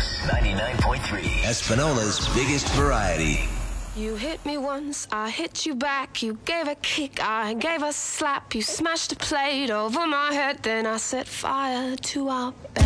99.3. Espinola's biggest variety. You hit me once, I hit you back. You gave a kick, I gave a slap. You smashed a plate over my head, then I set fire to our bed.